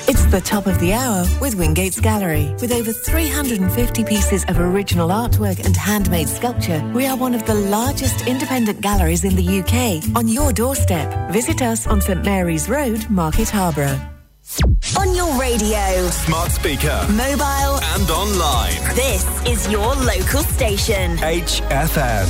It's the top of the hour with Wingate's Gallery. With over 350 pieces of original artwork and handmade sculpture, we are one of the largest independent galleries in the UK. On your doorstep, visit us on St Mary's Road, Market Harborough. On your radio, smart speaker, mobile and online. This is your local station. HFM.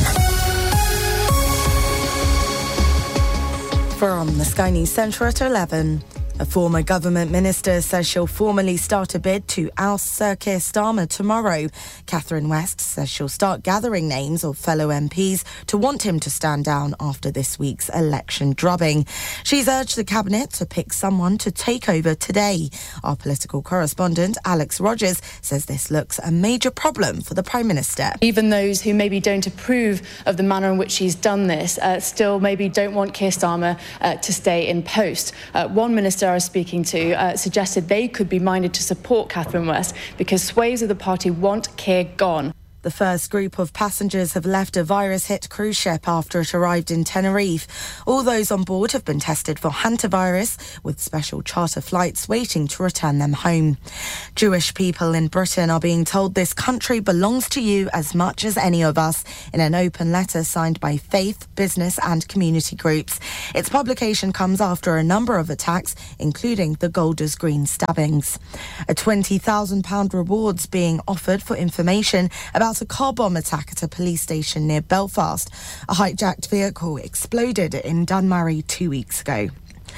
From the Sky News Centre at 11. A former government minister says she'll formally start a bid to oust Sir Keir Starmer tomorrow. Catherine West says she'll start gathering names of fellow MPs to want him to stand down after this week's election drubbing. She's urged the Cabinet to pick someone to take over today. Our political correspondent, Alex Rogers, says this looks a major problem for the Prime Minister. Even those who maybe don't approve of the manner in which he's done this still maybe don't want Keir Starmer to stay in post. One minister I was speaking to suggested they could be minded to support Catherine West because swathes of the party want Keir gone. The first group of passengers have left a virus-hit cruise ship after it arrived in Tenerife. All those on board have been tested for hantavirus, with special charter flights waiting to return them home. Jewish people in Britain are being told this country belongs to you as much as any of us, in an open letter signed by faith, business and community groups. Its publication comes after a number of attacks, including the Golders Green stabbings. A £20,000 reward's being offered for information about a car bomb attack at a police station near Belfast. A hijacked vehicle exploded in Dunmurry 2 weeks ago.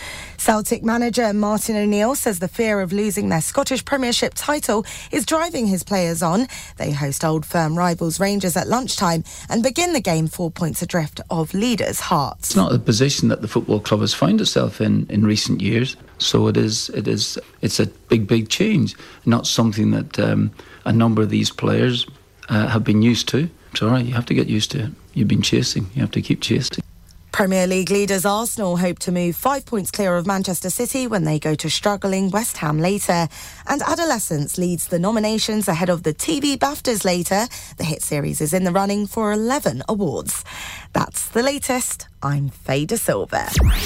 Celtic manager Martin O'Neill says the fear of losing their Scottish Premiership title is driving his players on. They host Old Firm rivals Rangers at lunchtime and begin the game 4 points adrift of leaders' Hearts. It's not a position that the football club has found itself in recent years, so it's a big change, not something that a number of these players have been used to. It's all right, you have to get used to it. You've been chasing, you have to keep chasing. Premier League leaders Arsenal hope to move 5 points clear of Manchester City when they go to struggling West Ham later. And Adolescence leads the nominations ahead of the TV BAFTAs later. The hit series is in the running for 11 awards. That's the latest. I'm Faye De Silva.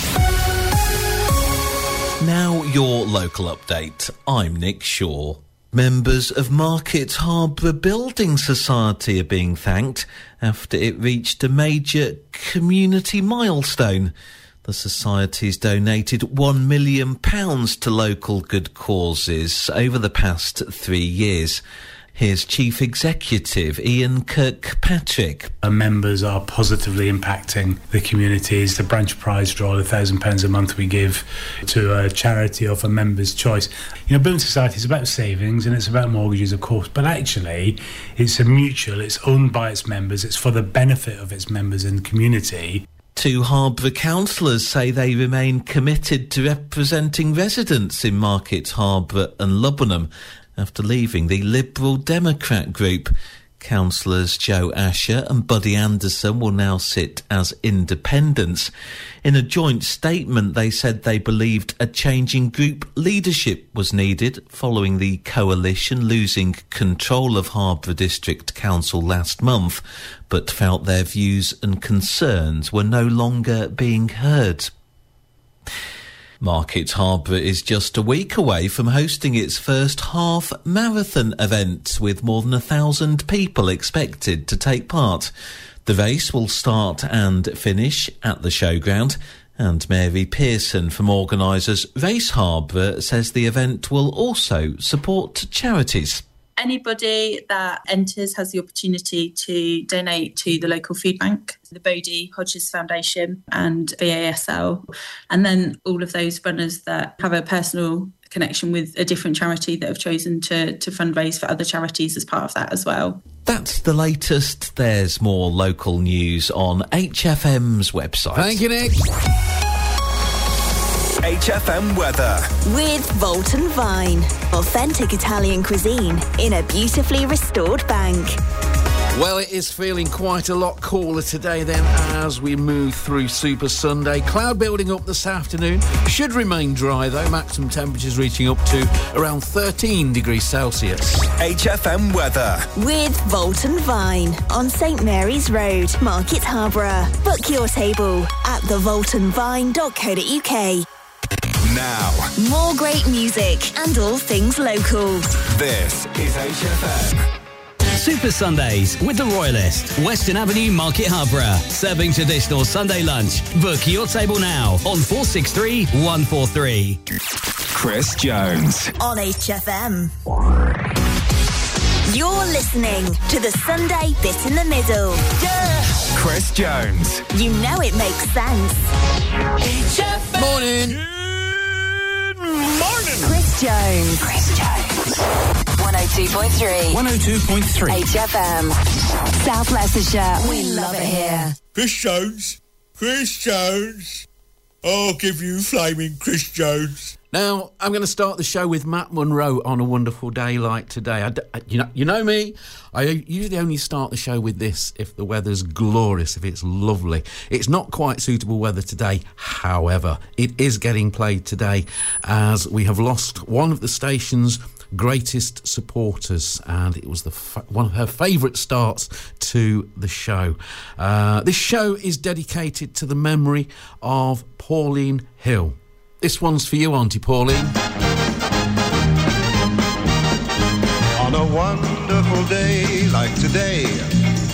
Now your local update. I'm Nick Shaw. Members of Market Harborough Building Society are being thanked after it reached a major community milestone. The Society's donated £1 million to local good causes over the past 3 years. Here's Chief Executive Ian Kirkpatrick. Our members are positively impacting the communities. The branch prize draw, the £1,000 a month we give to a charity of a member's choice. You know, Building Society is about savings and it's about mortgages, of course, but actually it's a mutual, it's owned by its members, it's for the benefit of its members and community. Two Harborough councillors say they remain committed to representing residents in Market Harborough and Lubbenham after leaving the Liberal Democrat group. Councillors Joe Asher and Buddy Anderson will now sit as independents. In a joint statement, they said they believed a change in group leadership was needed following the coalition losing control of Harborough District Council last month, but felt their views and concerns were no longer being heard. Market Harborough is just a week away from hosting its first half marathon event, with more than 1,000 people expected to take part. The race will start and finish at the showground, and Mary Pearson from organisers Race Harborough says the event will also support charities. Anybody that enters has the opportunity to donate to the local food bank, the Bodie Hodges Foundation and VASL, and then all of those runners that have a personal connection with a different charity that have chosen to fundraise for other charities as part of that as well. That's the latest. There's more local news on HFM's website. Thank you, Nick. HFM weather. With Volton Vine. Authentic Italian cuisine in a beautifully restored bank. Well, it is feeling quite a lot cooler today then as we move through Super Sunday. Cloud building up this afternoon. Should remain dry though. Maximum temperatures reaching up to around 13 degrees Celsius. HFM weather. With Volton Vine on St Mary's Road, Market Harborough. Book your table at thevoltonvine.co.uk. Now, More great music and all things local. this is HFM. Super Sundays with the Royalist, Western Avenue, Market Harborough. Serving traditional Sunday lunch. Book your table now on 463 143. Chris Jones. On HFM. You're listening to the Sunday Bit in the Middle. Yeah! Chris Jones. You know it makes sense. HFM. Morning. Good morning. Chris Jones. 102.3. 102.3. HFM. South Leicestershire. We love it here. Chris Jones. Chris Jones. I'll give you flaming Chris Jones. Now, I'm going to start the show with Matt Munro on a wonderful day like today. You know me, I usually only start the show with this if the weather's glorious, if it's lovely. It's not quite suitable weather today, however. It is getting played today as we have lost one of the station's greatest supporters, and it was one of her favourite starts to the show. This show is dedicated to the memory of Pauline Hill. This one's for you, Auntie Pauline. On a wonderful day like today,